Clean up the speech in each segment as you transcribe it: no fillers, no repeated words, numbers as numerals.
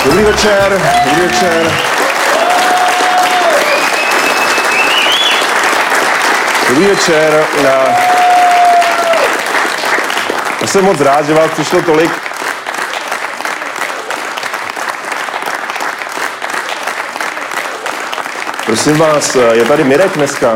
Dobrý večer, dobrý večer. Dobrý večer. Já jsem moc rád, že vás přišlo tolik. Prosím vás, je tady Mirek dneska?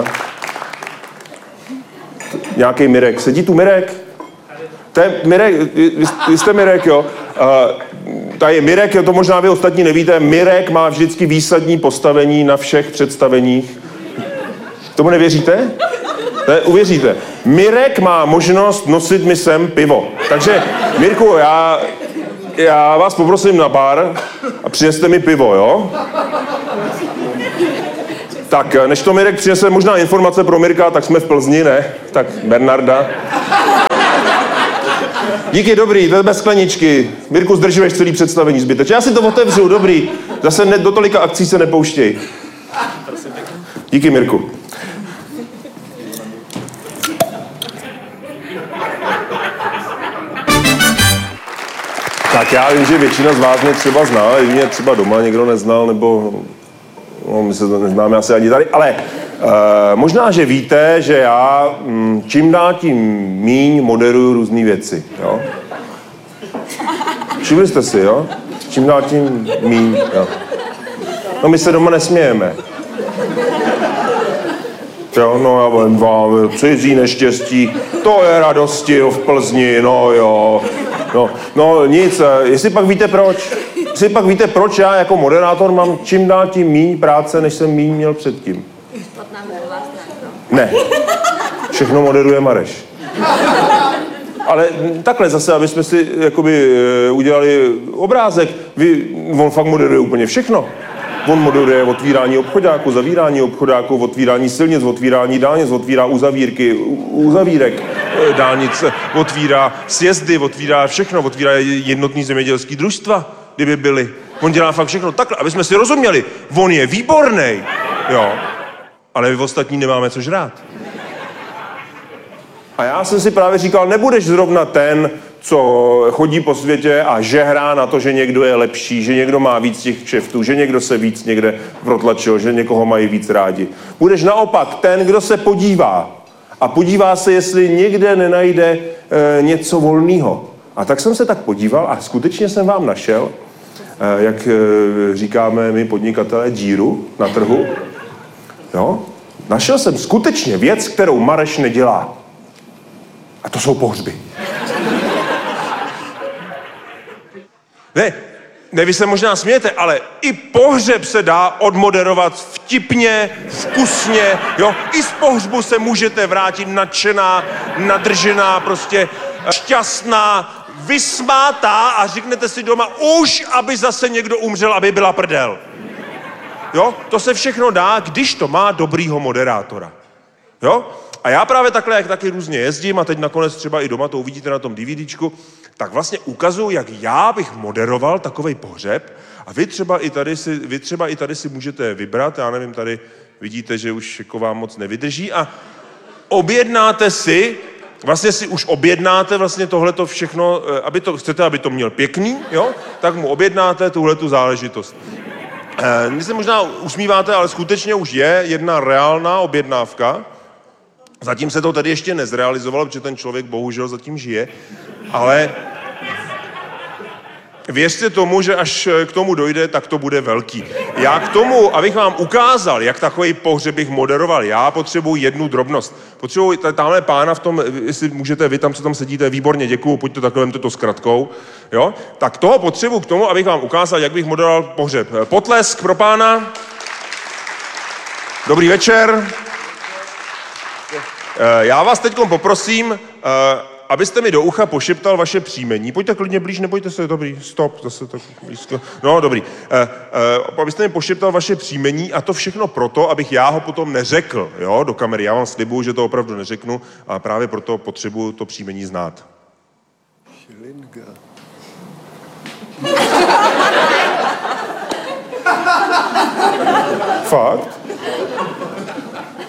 Nějaký Mirek. Sedí tu Mirek? To je Mirek, vy jste Mirek, jo? Tady je Mirek, to možná vy ostatní nevíte. Mirek má vždycky výsadní postavení na všech představeních. Tomu nevěříte? Ne, uvěříte. Mirek má možnost nosit mi sem pivo. Takže, Mirku, já vás poprosím na bar a přineste mi pivo, jo? Tak, než to Mirek přinese možná informace pro Mirka, tak jsme v Plzni, ne? Tak Bernarda. Díky, dobrý, to je bez skleničky. Mirku, zdržuješ celý představení zbytečně. Já si to otevřu, dobrý. Zase do tolika akcí se nepouštěj. Díky, Mirku. Tak já vím, že většina z vás mě třeba zná, ale mě třeba doma někdo neznal, nebo no, my se to neznáme asi ani tady, ale možná, že víte, že já čím dál tím míň moderuju různý věci, jo? Všimli jste si, jo? Čím dál tím míň, jo? No my se doma nesmějeme. Jo, no já vím vám, cizí neštěstí, to je radosti v Plzni, no jo. No nic, jestli pak víte proč já jako moderátor mám čím dál tím míň práce, než jsem míň měl předtím. Ne, všechno moderuje Mareš. Ale takhle zase, aby jsme si jakoby udělali obrázek, on fakt moderuje úplně všechno. On moderuje otvírání obchodáků, zavírání obchodáků, otvírání silnic, otvírání dálnic, otvírá uzavírek dálnic, otvírá sjezdy, otvírá všechno, otvírá jednotný zemědělský družstva, kdyby byly. On dělá fakt všechno takhle, aby jsme si rozuměli. On je výborný, jo, ale vy ostatní nemáme co žrát. A já jsem si právě říkal, nebudeš zrovna ten, co chodí po světě a žehrá na to, že někdo je lepší, že někdo má víc těch kšeftů, že někdo se víc někde protlačil, že někoho mají víc rádi. Budeš naopak ten, kdo se podívá. A podívá se, jestli někde nenajde něco volného. A tak jsem se tak podíval a skutečně jsem vám našel, jak říkáme my podnikatelé, díru na trhu. Jo? Našel jsem skutečně věc, kterou Mareš nedělá. A to jsou pohřby. Ne, vy se možná smějete, ale i pohřeb se dá odmoderovat vtipně, vkusně, jo. I z pohřbu se můžete vrátit nadšená, nadržená, prostě šťastná, vysmátá a řeknete si doma, už aby zase někdo umřel, aby byla prdel. Jo, to se všechno dá, když to má dobrýho moderátora. Jo? A já právě takhle, jak taky různě jezdím a teď nakonec třeba i doma to uvidíte na tom DVDčku, tak vlastně ukazuju, jak já bych moderoval takovej pohřeb a vy třeba i tady si můžete vybrat, já nevím, tady vidíte, že už jako vám moc nevydrží a objednáte si, vlastně si už objednáte vlastně tohleto všechno, chcete, aby to měl pěkný, jo? Tak mu objednáte tuhletu záležitost. Vy se možná usmíváte, ale skutečně už je jedna reálná objednávka. Zatím se to tady ještě nezrealizovalo, protože ten člověk bohužel zatím žije, ale věřte tomu, že až k tomu dojde, tak to bude velký. Já k tomu, abych vám ukázal, jak takový pohřeb bych moderoval, já potřebuji jednu drobnost. Potřebuji tamhle pána v tom, jestli můžete, vy tam, co tam sedíte, výborně, děkuju, pojďte takhle, vemte to s kratkou, jo? Tak toho potřebuji k tomu, abych vám ukázal, jak bych moderoval pohřeb. Potlesk pro pána. Dobrý večer. Já vás teď poprosím, abyste mi do ucha pošeptal vaše příjmení. Pojďte klidně blíž, nebojte se, dobrý, stop, zase tak blízko. No, dobrý. Abyste mi pošeptal vaše příjmení a to všechno proto, abych já ho potom neřekl, jo, do kamery. Já vám slibuju, že to opravdu neřeknu a právě proto potřebuju to příjmení znát. Šilinga. Fakt?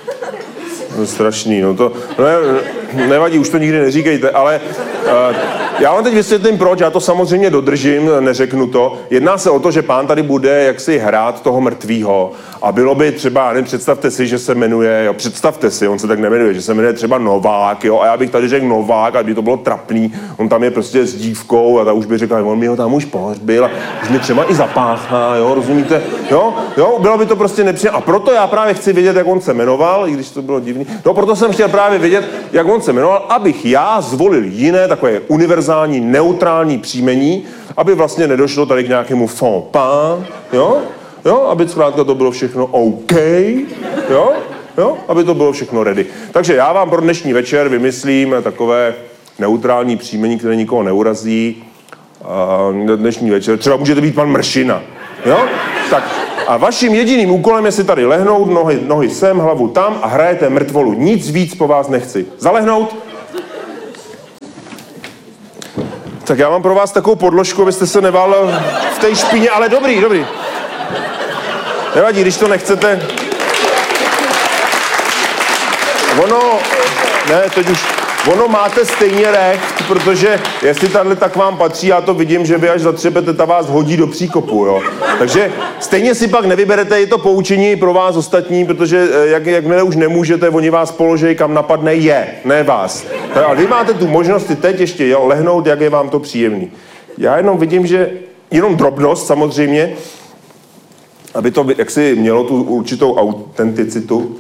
No, strašný, no to nevadí, už to nikdy neříkejte, ale Já vám teď vysvětlím proč, já to samozřejmě dodržím, neřeknu to. Jedná se o to, že pán tady bude jaksi hrát toho mrtvýho a bylo by třeba, nevím, představte si, že se jmenuje, jo, představte si, on se tak nemenuje, že se jmenuje třeba Novák, jo, a já bych tady řekl Novák, a by to bylo trapný, on tam je prostě s dívkou a ta už by řekla, on mi ho tam už pohřbil a už mi třeba i zapáchá, jo, rozumíte, jo, bylo by to prostě nepříjemné a proto já právě chci vědět, jak on se jmenoval, i když to bylo divný, no proto jsem chtěl právě vědět, jak on se jmenoval, abych já zvolil jiné takové univerzální, neutrální příjmení, aby vlastně nedošlo tady k nějakému fond pas, jo, aby zkrátka to bylo všechno OK, jo, aby to bylo všechno ready. Takže já vám pro dnešní večer vymyslím takové neutrální příjmení, které nikoho neurazí. Dnešní večer, třeba můžete být pan Mršina, jo? Tak a vaším jediným úkolem je si tady lehnout, nohy sem, hlavu tam a hrajete mrtvolu. Nic víc po vás nechci. Zalehnout? Tak já mám pro vás takovou podložku, abyste se neválel v té špíně, ale dobrý. Nevadí, když to nechcete. Ono máte stejně recht, protože jestli tahle tak vám patří, já to vidím, že vy až zatřepete, ta vás hodí do příkopu, jo. Takže stejně si pak nevyberete, je to poučení pro vás ostatní, protože jakmile už nemůžete, oni vás položejí, kam napadne ne vás. Ale vy máte tu možnost teď ještě lehnout, jak je vám to příjemný. Já jenom vidím, že jenom drobnost samozřejmě, aby to jaksi mělo tu určitou autenticitu.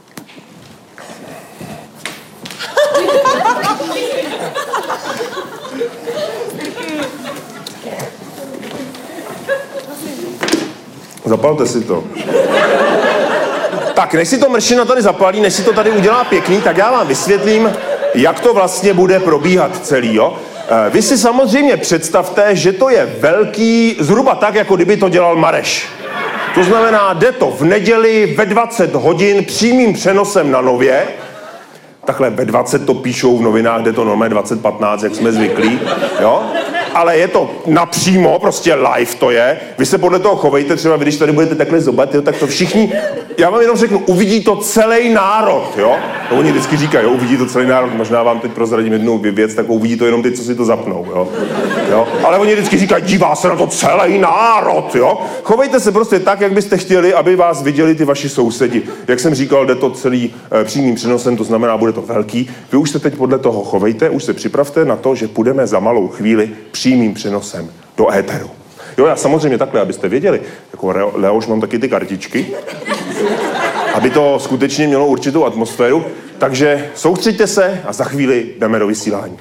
Zapalte si to. Tak, než si to Mršina tady zapalí, než si to tady udělá pěkný, tak já vám vysvětlím, jak to vlastně bude probíhat celý, jo? Vy si samozřejmě představte, že to je velký, zhruba tak, jako kdyby to dělal Mareš. To znamená, jde to v neděli ve 20 hodin přímým přenosem na Nově. Takhle ve 20 to píšou v novinách, jde to normálně 20:15, jak jsme zvyklí, jo? Ale je to napřímo, prostě live to je. Vy se podle toho chovejte, třeba vy, když tady budete takhle zobat, jo, tak to všichni, já vám jenom řeknu, uvidí to celý národ, jo? No, oni vždycky říkají, jo, uvidí to celý národ, možná vám teď prozradím jednu věc, tak uvidí to jenom ty, co si to zapnou, jo? Ale oni vždycky říkají, dívá se na to celý národ, jo? Chovejte se prostě tak, jak byste chtěli, aby vás viděli ty vaši sousedi. Jak jsem říkal, jde to celý přímým přenosem, to znamená, bude to velký. Vy už se teď podle toho chovejte, už se připravte na to, že půjdeme za malou chvíli přímým přenosem do éteru. Jo, já samozřejmě takhle, abyste věděli, jako Leoš mám taky ty kartičky, aby to skutečně mělo určitou atmosféru, takže soustřeďte se a za chvíli jdeme do vysílání.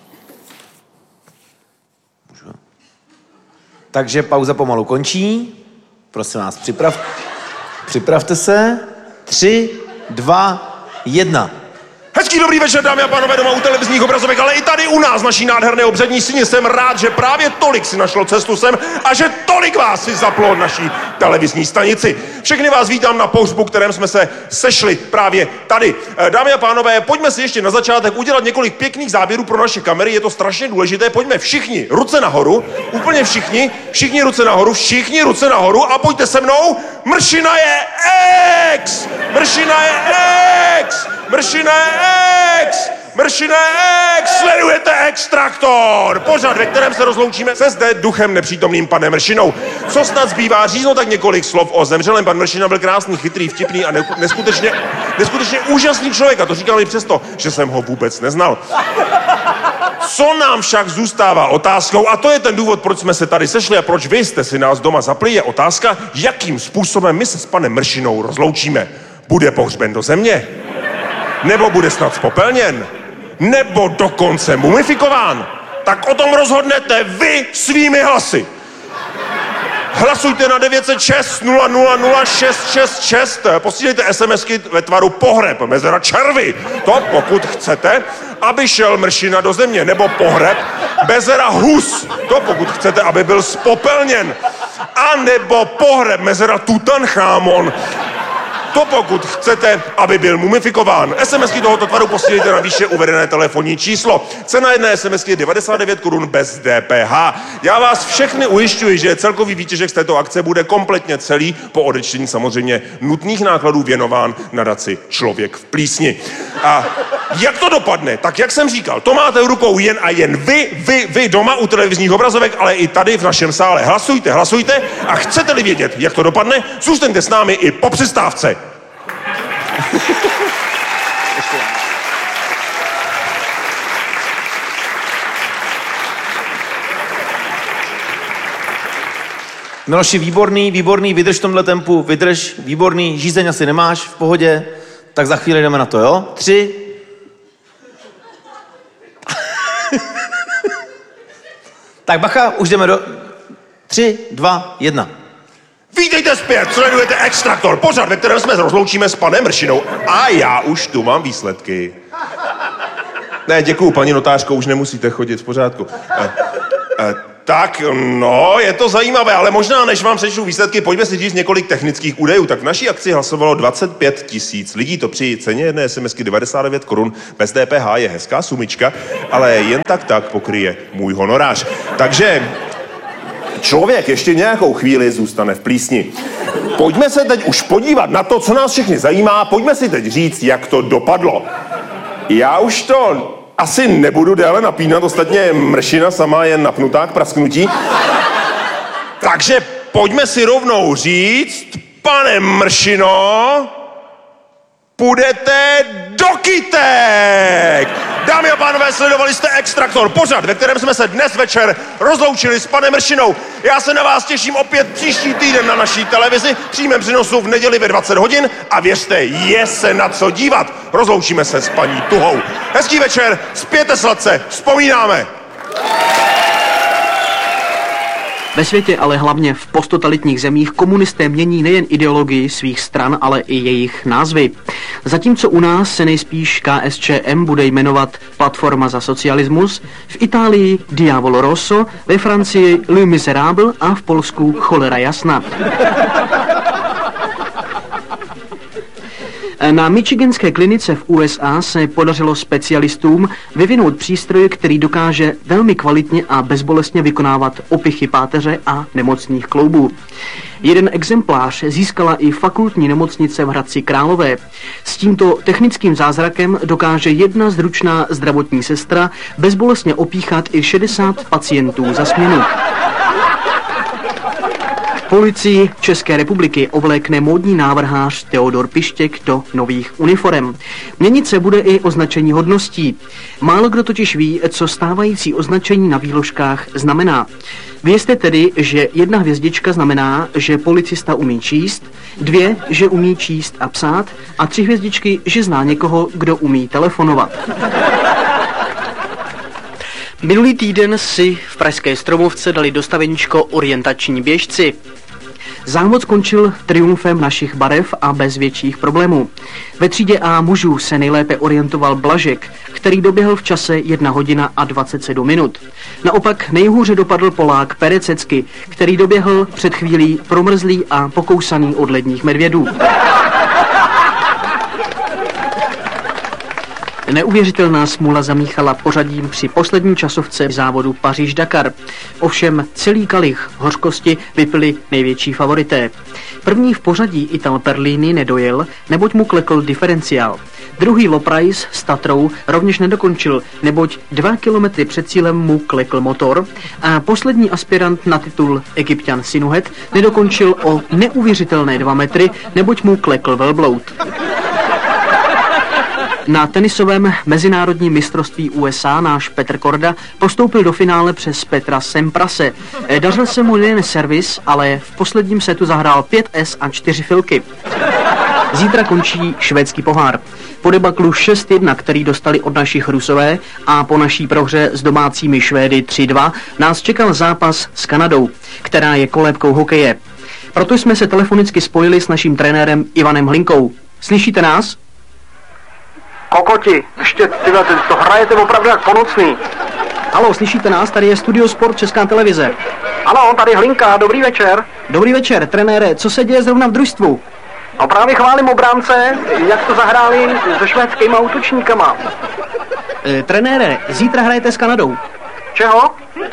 Takže pauza pomalu končí. Prosím vás, připravte se. 3, 2, 1. Hezký dobrý večer, dámy a pánové, doma u televizních obrazovek, ale i tady u nás, naší nádherné obřední síně. Jsem rád, že právě tolik si našlo cestu sem a že tolik vás si zaplo naší televizní stanici. Všechny vás vítám na pohřbu, kterém jsme se sešli právě tady. Dámy a pánové, pojďme si ještě na začátek udělat několik pěkných záběrů pro naše kamery, je to strašně důležité. Pojďme všichni ruce nahoru, úplně všichni ruce nahoru a pojďte se mnou. Mršina je ex! Mršina je ex! Mršina je ex! Mršina je ex! Sledujete Extraktor! Pořad, ve kterém se rozloučíme se zde duchem nepřítomným panem Mršinou. Co snad zbývá říznout, tak několik slov o zemřelém. Pan Mršina byl krásný, chytrý, vtipný a neskutečně úžasný člověk. A to říkal i přesto, že jsem ho vůbec neznal. Co nám však zůstává otázkou, a to je ten důvod, proč jsme se tady sešli a proč vy jste si nás doma zapli, je otázka, jakým způsobem my se s panem Mršinou rozloučíme. Bude pohřben do země? Nebo bude snad spopelněn? Nebo dokonce mumifikován? Tak o tom rozhodnete vy svými hlasy. Hlasujte na 906 000 666. Posílejte SMSky ve tvaru pohreb, mezera červy. To pokud chcete, aby šel Mršina do země. Nebo pohreb, mezera hus. To pokud chcete, aby byl spopelněn. A nebo pohreb, mezera Tutanchamon. To pokud chcete, aby byl mumifikován. SMSky tohoto tvaru posílejte na výše uvedené telefonní číslo. Cena jedné SMSky je 99 Kč bez DPH. Já vás všechny ujišťuji, že celkový výtěžek z této akce bude kompletně celý, po odečtení samozřejmě nutných nákladů, věnován nadaci Člověk v plísni. A jak to dopadne? Tak jak jsem říkal, to máte v rukou jen a jen vy doma u televizních obrazovek, ale i tady v našem sále. Hlasujte a chcete-li vědět, jak to dopadne, zůstaňte s námi i po přestávce. Miloši, výborný, vydrž v tomhle tempu, výborný, žízeň asi nemáš, v pohodě, tak za chvíli jdeme na to, jo? 3. Tak bacha, už jdeme do... 3, 2, 1. Vítejte zpět, sledujete Extraktor, pořad, ve kterém jsme rozloučíme s panem Mršinou. A já už tu mám výsledky. Ne, děkuju, paní notářko, už nemusíte chodit, v pořádku. Tak, no, je to zajímavé, ale možná, než vám přečtu výsledky, pojďme si říct několik technických údajů. Tak v naší akci hlasovalo 25 000 lidí, to při ceně jedné SMSky 99 Kč bez DPH je hezká sumička, ale jen tak pokryje můj honorář. Takže člověk ještě nějakou chvíli zůstane v plísni. Pojďme se teď už podívat na to, co nás všechny zajímá, pojďme si teď říct, jak to dopadlo. Já už to asi nebudu déle napínat, ostatně Mršina sama je napnutá k prasknutí. Takže pojďme si rovnou říct, pane Mršino, půjdete do kytek! Dámy a pánové, sledovali jste Extraktor, pořad, ve kterém jsme se dnes večer rozloučili s panem Mršinou. Já se na vás těším opět příští týden na naší televizi, v přímém přenosu v neděli ve 20 hodin a věřte, je se na co dívat. Rozloučíme se s paní Tuhou. Hezký večer, spějte sladce, vzpomínáme. Ve světě, ale hlavně v posttotalitních zemích, komunisté mění nejen ideologii svých stran, ale i jejich názvy. Zatímco u nás se nejspíš KSČM bude jmenovat Platforma za socialismus, v Itálii Diavolo Rosso, ve Francii Le Miserable a v Polsku Cholera jasna. Na michiganské klinice v USA se podařilo specialistům vyvinout přístroj, který dokáže velmi kvalitně a bezbolestně vykonávat opichy páteře a nemocných kloubů. Jeden exemplář získala i fakultní nemocnice v Hradci Králové. S tímto technickým zázrakem dokáže jedna zručná zdravotní sestra bezbolestně opíchat i 60 pacientů za směnu. Policii České republiky ovlékne módní návrhář Teodor Pištěk do nových uniforem. Měnit se bude i označení hodností. Málo kdo totiž ví, co stávající označení na výložkách znamená. Vězte tedy, že 1 hvězdička znamená, že policista umí číst, 2, že umí číst a psát a 3 hvězdičky, že zná někoho, kdo umí telefonovat. Minulý týden si v pražské Stromovce dali dostaveníčko orientační běžci. Závod skončil triumfem našich barev a bez větších problémů. Ve třídě A mužů se nejlépe orientoval Blažek, který doběhl v čase 1 hodina a 27 minut. Naopak nejhůře dopadl Polák Perececky, který doběhl před chvílí promrzlý a pokousaný od ledních medvědů. Neuvěřitelná smůla zamíchala pořadím při poslední časovce závodu Paříž-Dakar. Ovšem celý kalich hořkosti vypili největší favorité. První v pořadí Ital Perlini nedojel, neboť mu klekl diferenciál. Druhý Loprice s Tatrou rovněž nedokončil, neboť 2 kilometry před cílem mu klekl motor a poslední aspirant na titul Egypťan Sinuhet nedokončil o neuvěřitelné 2 metry, neboť mu klekl velbloud. Na tenisovém mezinárodním mistrovství USA náš Petr Korda postoupil do finále přes Petra Semprase. Dařil se mu nejen servis, ale v posledním setu zahrál 5 S a 4 filky. Zítra končí švédský pohár. Po debaklu 6-1, který dostali od našich Rusové a po naší prohře s domácími Švédy 3-2, nás čekal zápas s Kanadou, která je kolébkou hokeje. Proto jsme se telefonicky spojili s naším trenérem Ivanem Hlinkou. Slyšíte nás? Kokoti, ještě tyhle, to hrajete opravdu jak ponocný. Haló, slyšíte nás? Tady je Studio Sport Česká televize. Ano, tady Hlinka, dobrý večer. Dobrý večer, trenére, co se děje zrovna v družstvu? No právě chválím obránce, jak to zahráli se švédskýma útočníkama. Trenére, zítra hrajete s Kanadou. Čeho?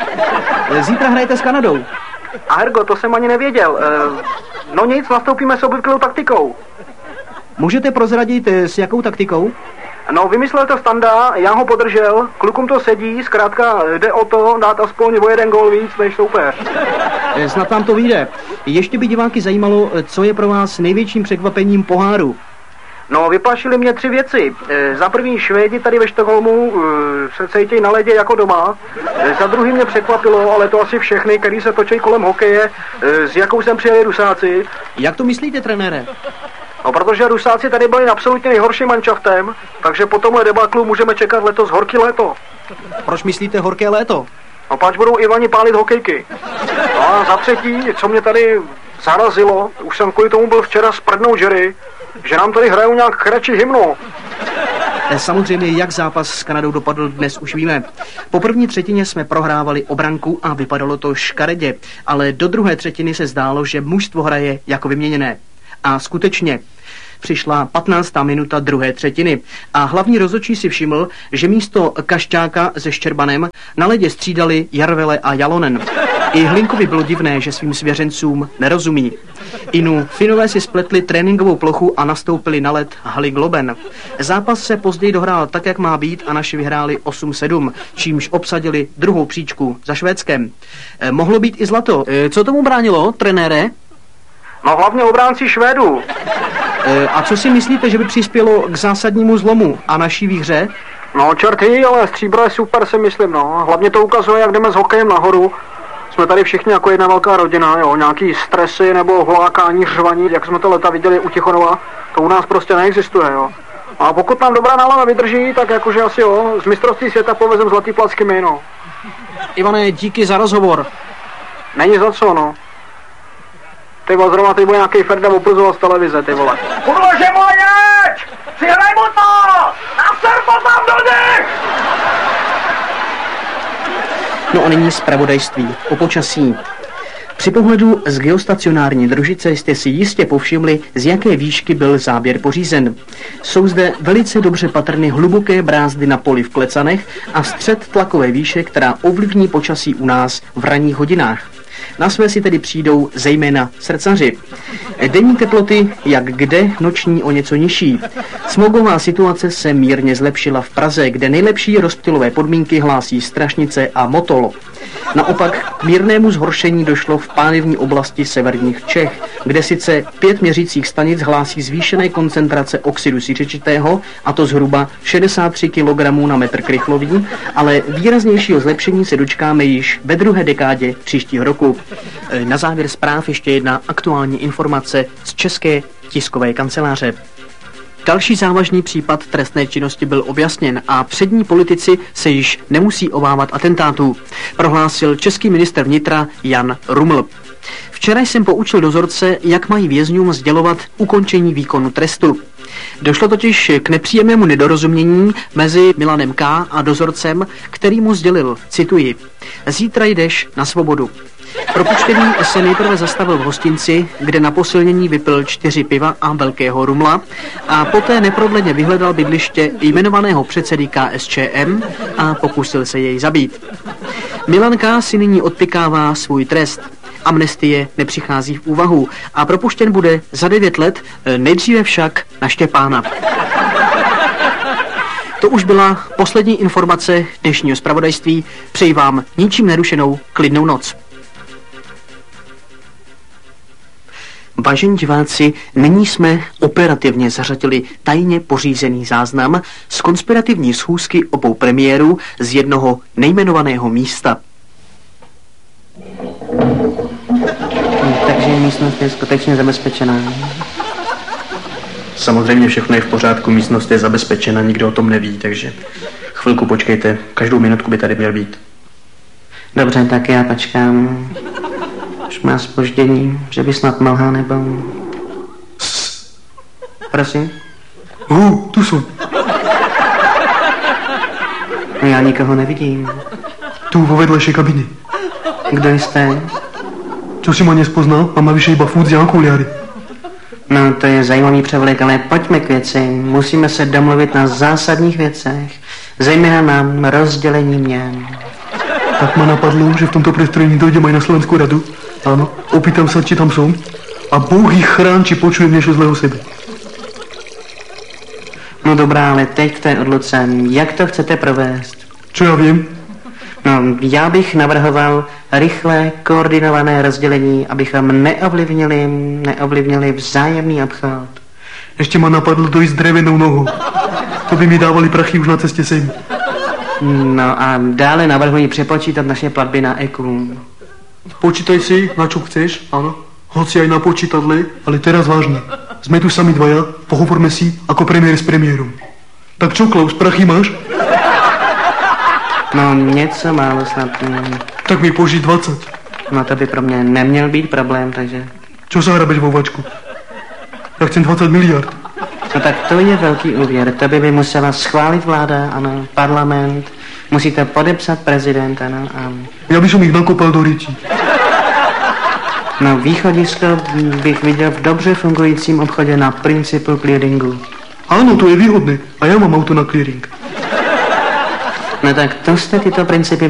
Zítra hrajete s Kanadou. A Hergo, to jsem ani nevěděl. No nic, nastoupíme s obvyklou taktikou. Můžete prozradit, s jakou taktikou? No, vymyslel to Standa, já ho podržel, klukům to sedí, zkrátka jde o to dát aspoň o jeden gól víc než soupeř. Snad vám to vyjde. Ještě by diváky zajímalo, co je pro vás největším překvapením poháru. No, vyplašily mě 3 věci. Za první Švédi tady ve Stockholmu se cítí na ledě jako doma. Za druhý mě překvapilo, ale to asi všechny, který se točí kolem hokeje, s jakou sem přijeli Rusáci. Jak to myslíte, trenére? No, protože Rusáci tady byli absolutně nejhorším manšaftem, takže po tomhle debaklu můžeme čekat letos horký léto. Proč myslíte horké léto? No, pač budou Ivani pálit hokejky. No a za třetí, co mě tady zarazilo, už jsem kvůli tomu byl včera s prdnou Jerry, že nám tady hrajou nějak kratší hymnu. Samozřejmě, jak zápas s Kanadou dopadl, dnes už víme. Po první třetině jsme prohrávali o branku a vypadalo to škaredě, ale do druhé třetiny se zdálo, že mužstvo hraje jako vyměněné. A skutečně, přišla 15. minuta druhé třetiny a hlavní rozhodčí si všiml, že místo Kašťáka se Ščerbanem na ledě střídali Jarvele a Jalonen. I Hlinkovi bylo divné, že svým svěřencům nerozumí. Finové si spletli tréninkovou plochu a nastoupili na led haly Globen. Zápas se později dohrál tak, jak má být a naši vyhráli 8-7, čímž obsadili druhou příčku za Švédskem. Mohlo být i zlato. Co tomu bránilo, trenére? No hlavně obránci Švédů. A co si myslíte, že by přispělo k zásadnímu zlomu a naší výhře? No čerty, ale stříbro je super, si myslím, no. Hlavně to ukazuje, jak jdeme s hokejem nahoru. Jsme tady všichni jako jedna velká rodina, jo. Nějaký stresy nebo hlákání, řvaní, jak jsme to leta viděli u Tichonova, to u nás prostě neexistuje, jo. A pokud nám dobrá nálada vydrží, tak jakože asi jo, z mistrovství světa povezem zlatý placky my, no. Ivane, díky za rozhovor. Není za co, no. Ty vole, zrovna teď bude nějaký Ferda oplzovat z televize, ty vole. Kurva, že můj jeď! Přihraj mu to! Naser to tam do nich! No a nyní zpravodajství o počasí. Při pohledu z geostacionární družice jste si jistě povšimli, z jaké výšky byl záběr pořízen. Jsou zde velice dobře patrny hluboké brázdy na poli v Klecanech a střed tlakové výše, která ovlivní počasí u nás v ranních hodinách. Na své si tedy přijdou zejména srdcaři. Denní teploty, jak kde, noční o něco nižší. Smogová situace se mírně zlepšila v Praze, kde nejlepší rozptylové podmínky hlásí Strašnice a Motol. Naopak k mírnému zhoršení došlo v pánevní oblasti severních Čech, kde sice 5 měřících stanic hlásí zvýšené koncentrace oxidu siřičitého, a to zhruba 63 kg na metr krychlový, ale výraznějšího zlepšení se dočkáme již ve druhé dekádě příštího roku. Na závěr zpráv ještě jedna aktuální informace z České tiskové kanceláře. Další závažný případ trestné činnosti byl objasněn a přední politici se již nemusí obávat atentátů, prohlásil český ministr vnitra Jan Ruml. Včera jsem poučil dozorce, jak mají vězňům sdělovat ukončení výkonu trestu. Došlo totiž k nepříjemnému nedorozumění mezi Milanem K. a dozorcem, který mu sdělil, cituji, zítra jdeš na svobodu. Propuštěný se nejprve zastavil v hostinci, kde na posilnění vypil 4 piva a velkého rumla a poté neprodleně vyhledal bydliště jmenovaného předsedy KSČM a pokusil se jej zabít. Milan K. si nyní odpykává svůj trest. Amnestie nepřichází v úvahu a propuštěn bude za 9 let, nejdříve však na Štěpána. To už byla poslední informace dnešního zpravodajství. Přeji vám ničím nerušenou klidnou noc. Vážení diváci, nyní jsme operativně zařadili tajně pořízený záznam z konspirativní schůzky obou premiérů z jednoho nejmenovaného místa. Takže místnost je skutečně zabezpečená. Samozřejmě všechno je v pořádku, místnost je zabezpečena, nikdo o tom neví, takže chvilku počkejte, každou minutku by tady měl být. Dobře, tak já počkám. Už má zpoždění, že by snad malhá nebo... Prosím? Tu jsou. No já nikoho nevidím. Tu vo vedlejšej kabine. Kdo jste? Čo si ma nespoznal? Mám navyše iba fút z Jankuliary. No, to je zajímavý převlek, ale pojďme k věci. Musíme se domluvit na zásadních věcech. Zejména na rozdělení měn. Tak ma napadlo, že v tomto prestrojení dojdem aj na Slovenskú radu. Áno, opýtam sa, či tam som. A Bůh ich chrán, či počujem niečo zlého sebe. No dobrá, ale teď k té odluce. Jak to chcete provést? Čo ja viem? No, já bych navrhoval rychlé, koordinované rozdělení, abychom neovlivnili vzájemný obchod. Ešte ma napadlo dojsť s drevenou nohou. To by mi dávali prachy už na ceste sem. No a dále navrhuji přepočítat naše platby na EQ. Počítaj si, na čo chceš, áno. Hoci aj na počítadle, ale teraz vážne. Sme tu sami dvaja, pohovorme si ako premiér s premiérom. Tak čo, Klaus, prachy máš? No, něco málo snad. Tak mi požiť 20. No to by pro mě neměl být problém, takže... Čo sa hrabeš vo vačku? Ja chcem 20 miliard. No tak to je velký úvěr. To by musela schválit vláda, ano, parlament. Musí to podepsat prezident, ano, a... Ja by som ich nakopal do rečí. No, východisko bych viděl v dobře fungujícím obchodě na principu clearingu. Áno, to je výhodné. A ja mám auto na clearing. No tak to jste tyto principy